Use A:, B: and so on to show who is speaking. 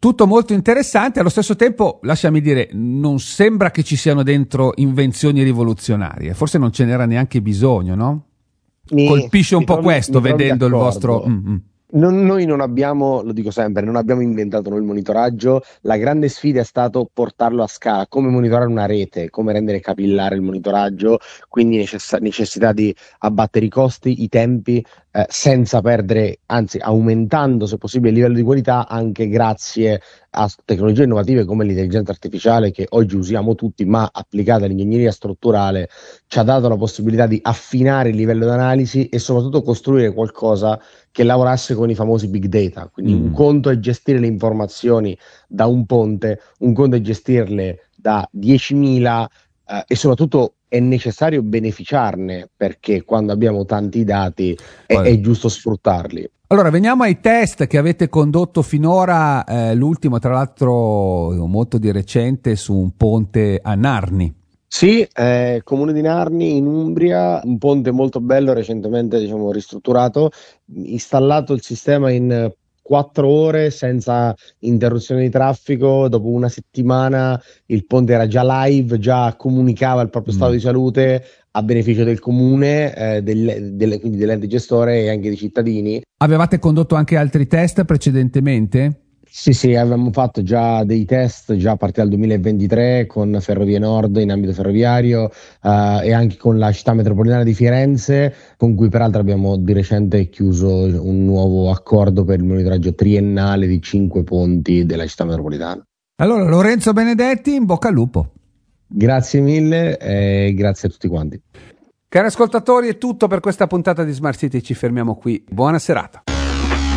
A: Tutto molto interessante, allo stesso tempo, lasciami dire, non sembra che ci siano dentro invenzioni rivoluzionarie, forse non ce n'era neanche bisogno, no? Colpisce un po' questo vedendo il vostro...
B: Noi non abbiamo, lo dico sempre, non abbiamo inventato noi il monitoraggio. La grande sfida è stato portarlo a scala, come monitorare una rete, come rendere capillare il monitoraggio, quindi necessità di abbattere i costi, i tempi, senza perdere, anzi aumentando se possibile il livello di qualità, anche grazie a tecnologie innovative come l'intelligenza artificiale che oggi usiamo tutti, ma applicata all'ingegneria strutturale ci ha dato la possibilità di affinare il livello di analisi e soprattutto costruire qualcosa che lavorasse con i famosi big data. Quindi un conto è gestire le informazioni da un ponte, un conto è gestirle da 10.000 e soprattutto è necessario beneficiarne, perché quando abbiamo tanti dati è giusto sfruttarli.
A: Allora, veniamo ai test che avete condotto finora, l'ultimo tra l'altro molto di recente su un ponte a Narni.
B: Sì, Comune di Narni in Umbria, un ponte molto bello, recentemente ristrutturato, installato il sistema in 4 ore senza interruzione di traffico. Dopo una settimana il ponte era già live, già comunicava il proprio stato di salute a beneficio del comune, quindi dell'ente gestore e anche dei cittadini.
A: Avevate condotto anche altri test precedentemente?
B: Sì, avevamo fatto già dei test già a partire dal 2023 con Ferrovie Nord in ambito ferroviario e anche con la città metropolitana di Firenze, con cui peraltro abbiamo di recente chiuso un nuovo accordo per il monitoraggio triennale di 5 ponti della città metropolitana.
A: Allora, Lorenzo Benedetti, in bocca al lupo.
B: Grazie mille e grazie a tutti quanti.
A: Cari ascoltatori, è tutto per questa puntata di Smart City, ci fermiamo qui. Buona serata.